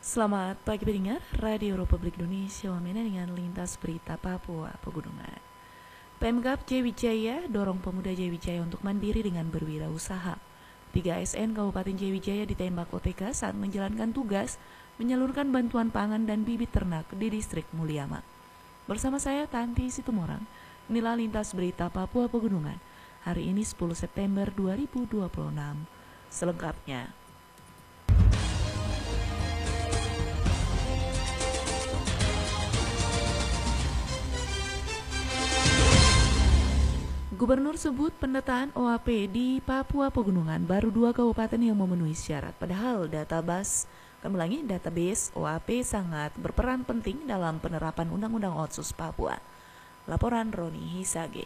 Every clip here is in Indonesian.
Selamat pagi pendengar Radio Republik Indonesia Wamena dengan lintas berita Papua Pegunungan. Pemkab Jayawijaya dorong pemuda Jayawijaya untuk mandiri dengan berwirausaha. 3 ASN Kabupaten Jayawijaya ditembak OTK saat menjalankan tugas menyalurkan bantuan pangan dan bibit ternak di distrik Mulyama. Bersama saya Tanti Situmorang, inilah lintas berita Papua Pegunungan. Hari ini 10 September 2026. Selengkapnya. Gubernur sebut pendataan OAP di Papua Pegunungan baru 2 kabupaten yang memenuhi syarat. Padahal database OAP sangat berperan penting dalam penerapan Undang-Undang Otsus Papua. Laporan Roni Hisage.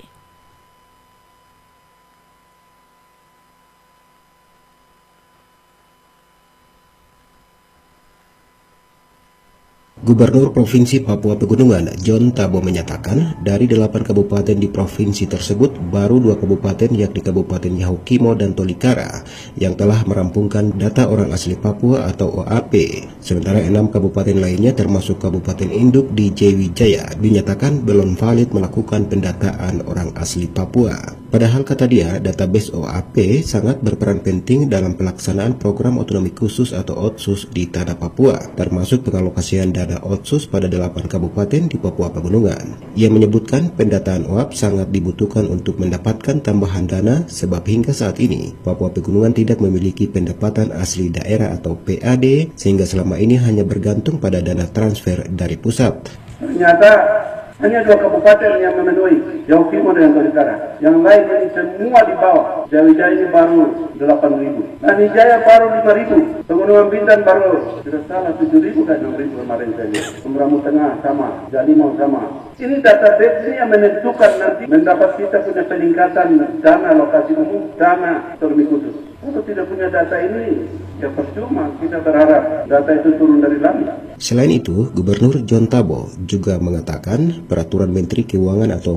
Gubernur Provinsi Papua Pegunungan, John Tabo menyatakan, dari 8 kabupaten di provinsi tersebut, baru 2 kabupaten yakni Kabupaten Yahukimo dan Tolikara yang telah merampungkan data orang asli Papua atau OAP. Sementara 6 kabupaten lainnya termasuk Kabupaten Induk di Jayawijaya dinyatakan belum valid melakukan pendataan orang asli Papua. Padahal kata dia, database OAP sangat berperan penting dalam pelaksanaan program otonomi khusus atau OTSUS di tanah Papua, termasuk pengalokasian dana OTSUS pada 8 kabupaten di Papua Pegunungan. Ia menyebutkan pendataan OAP sangat dibutuhkan untuk mendapatkan tambahan dana sebab hingga saat ini Papua Pegunungan tidak memiliki pendapatan asli daerah atau PAD sehingga selama ini hanya bergantung pada dana transfer dari pusat. Ternyata hanya 2 kabupaten yang memenuhi, Yahukimo dan Tolikara. Yang lain ini semua di bawah. Jayawijaya ini baru 8.000. Tanijaya baru 5.000. Pegunungan Bintan baru tidak salah 7.000 dan 6.000 kemarin saja. Pemeramu Tengah sama, Jalimo sama. Ini database ini yang menentukan nanti mendapat kita punya peningkatan dana alokasi umum, dana otonomi khusus. Kalau tidak punya data ini, ya percuma kita berharap data itu turun dari langit. Selain itu, Gubernur John Tabo juga mengatakan Peraturan Menteri Keuangan atau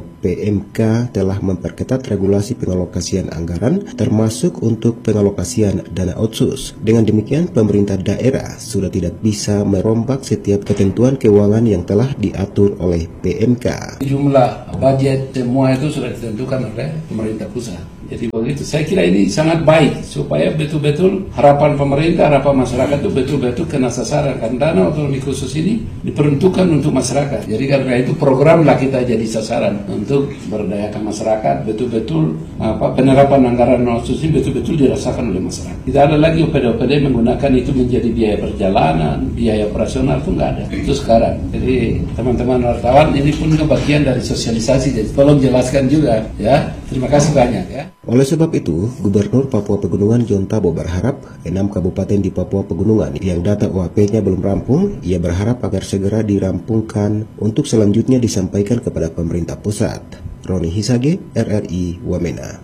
PMK telah memperketat regulasi pengalokasian anggaran termasuk untuk pengalokasian dana otsus. Dengan demikian, pemerintah daerah sudah tidak bisa merombak setiap ketentuan keuangan yang telah diatur oleh PMK. Jumlah budget semua itu sudah ditentukan oleh pemerintah pusat. Jadi begitu, saya kira ini sangat baik supaya betul-betul harapan pemerintah, harapan masyarakat itu betul-betul kena sasaran. Kan dana otonomi khusus ini diperuntukkan untuk masyarakat. Jadi karena itu programlah kita jadi sasaran untuk berdayakan masyarakat. Betul-betul penerapan anggaran otsus ini betul-betul dirasakan oleh masyarakat. Tidak ada lagi OPD-OPD menggunakan itu menjadi biaya perjalanan, biaya operasional itu nggak ada. Itu sekarang. Jadi teman-teman wartawan ini pun kebagian dari sosialisasi. Jadi tolong jelaskan juga ya. Terima kasih banyak ya. Oleh sebab itu, Gubernur Papua Pegunungan John Tabo berharap 6 kabupaten di Papua Pegunungan yang data OAP-nya belum rampung, ia berharap agar segera dirampungkan untuk selanjutnya disampaikan kepada pemerintah pusat. Roni Hisage, RRI Wamena.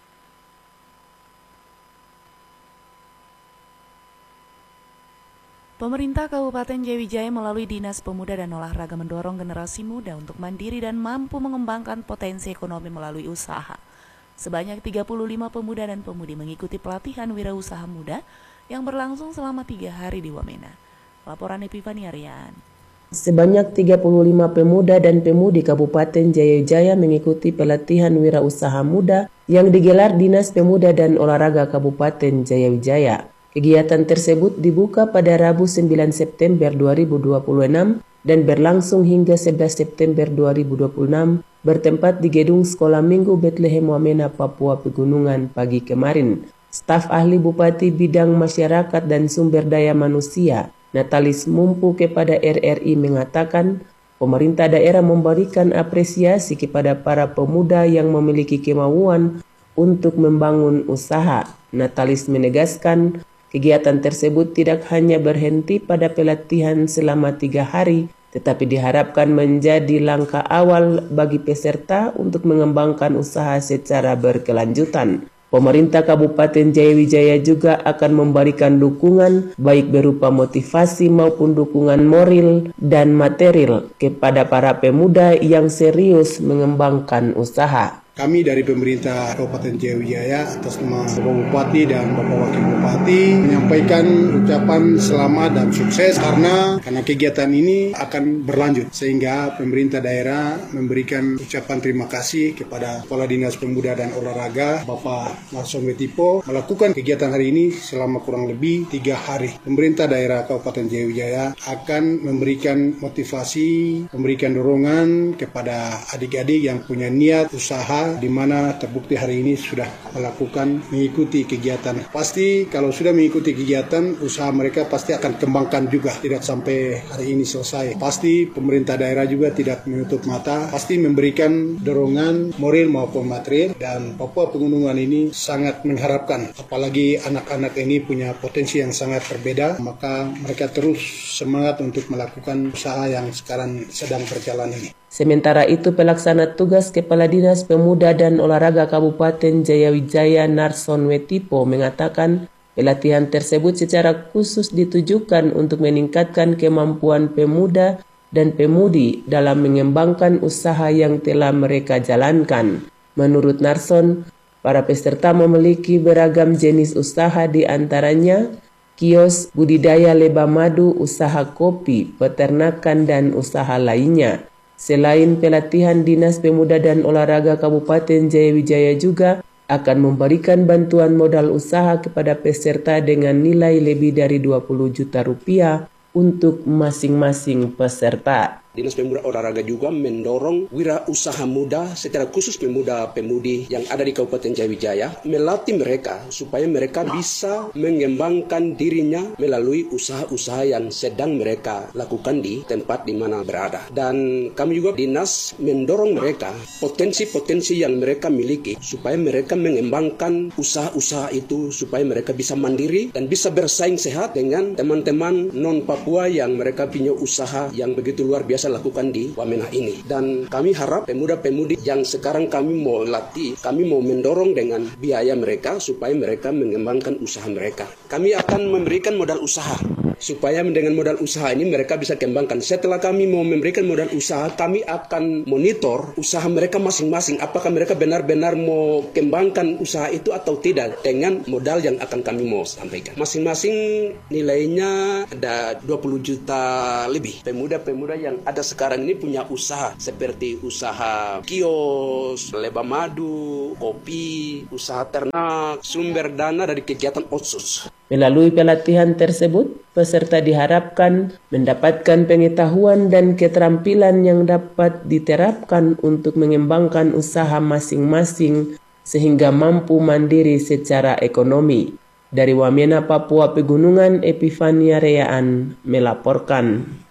Pemerintah Kabupaten Jayawijaya melalui Dinas Pemuda dan Olahraga mendorong generasi muda untuk mandiri dan mampu mengembangkan potensi ekonomi melalui usaha. Sebanyak 35 pemuda dan pemudi mengikuti pelatihan wirausaha muda yang berlangsung selama 3 hari di Wamena. Laporan Epifani Aryan. Sebanyak 35 pemuda dan pemudi Kabupaten Jayawijaya mengikuti pelatihan wirausaha muda yang digelar Dinas Pemuda dan Olahraga Kabupaten Jayawijaya. Kegiatan tersebut dibuka pada Rabu 9 September 2026 dan berlangsung hingga 11 September 2026 bertempat di Gedung Sekolah Minggu Bethlehem Wamena, Papua Pegunungan pagi kemarin. Staf ahli Bupati Bidang Masyarakat dan Sumber Daya Manusia, Natalis Mumpu kepada RRI mengatakan, pemerintah daerah memberikan apresiasi kepada para pemuda yang memiliki kemauan untuk membangun usaha. Natalis menegaskan, kegiatan tersebut tidak hanya berhenti pada pelatihan selama 3 hari, tetapi diharapkan menjadi langkah awal bagi peserta untuk mengembangkan usaha secara berkelanjutan. Pemerintah Kabupaten Jayawijaya juga akan memberikan dukungan baik berupa motivasi maupun dukungan moral dan material kepada para pemuda yang serius mengembangkan usaha. Kami dari pemerintah Kabupaten Jayawijaya atas nama Bapak Bupati dan Bapak Wakil Bupati menyampaikan ucapan selamat dan sukses karena kegiatan ini akan berlanjut sehingga pemerintah daerah memberikan ucapan terima kasih kepada Kepala Dinas Pemuda dan Olahraga Bapak Narson Wetipo melakukan kegiatan hari ini selama kurang lebih 3 hari. Pemerintah daerah Kabupaten Jayawijaya akan memberikan motivasi, memberikan dorongan kepada adik-adik yang punya niat usaha di mana terbukti hari ini sudah mengikuti kegiatan. Pasti kalau sudah mengikuti kegiatan, usaha mereka pasti akan kembangkan juga, tidak sampai hari ini selesai. Pasti pemerintah daerah juga tidak menutup mata, pasti memberikan dorongan moral maupun material, dan Papua Pegunungan ini sangat mengharapkan, apalagi anak-anak ini punya potensi yang sangat berbeda, maka mereka terus semangat untuk melakukan usaha yang sekarang sedang berjalan ini. Sementara itu, pelaksana tugas Kepala Dinas Pemuda dan Olahraga Kabupaten Jayawijaya Narson Wetipo mengatakan pelatihan tersebut secara khusus ditujukan untuk meningkatkan kemampuan pemuda dan pemudi dalam mengembangkan usaha yang telah mereka jalankan. Menurut Narson, para peserta memiliki beragam jenis usaha, di antaranya kios, budidaya lebah madu, usaha kopi, peternakan, dan usaha lainnya. Selain pelatihan, Dinas Pemuda dan Olahraga Kabupaten Jayawijaya juga akan memberikan bantuan modal usaha kepada peserta dengan nilai lebih dari 20 juta rupiah untuk masing-masing peserta. Dinas Pemuda Olahraga juga mendorong wirausaha muda, secara khusus pemuda-pemudi yang ada di Kabupaten Jayawijaya, melatih mereka supaya mereka bisa mengembangkan dirinya melalui usaha-usaha yang sedang mereka lakukan di tempat di mana berada. Dan kami juga dinas mendorong mereka potensi-potensi yang mereka miliki supaya mereka mengembangkan usaha-usaha itu supaya mereka bisa mandiri dan bisa bersaing sehat dengan teman-teman non-Papua yang mereka punya usaha yang begitu luar biasa lakukan di Wamena ini. Dan kami harap pemuda-pemudi yang sekarang kami mau latih, kami mau mendorong dengan biaya mereka supaya mereka mengembangkan usaha mereka. Kami akan memberikan modal usaha supaya dengan modal usaha ini mereka bisa kembangkan. Setelah kami mau memberikan modal usaha, kami akan monitor usaha mereka masing-masing, apakah mereka benar-benar mau kembangkan usaha itu atau tidak dengan modal yang akan kami mau sampaikan. Masing-masing nilainya ada 20 juta lebih. Pemuda-pemuda yang ada sekarang ini punya usaha seperti usaha kios, lebah madu, kopi, usaha ternak, sumber dana dari kegiatan otsus. Melalui pelatihan tersebut, peserta diharapkan mendapatkan pengetahuan dan keterampilan yang dapat diterapkan untuk mengembangkan usaha masing-masing sehingga mampu mandiri secara ekonomi. Dari Wamena, Papua Pegunungan, Epifania Reaan melaporkan.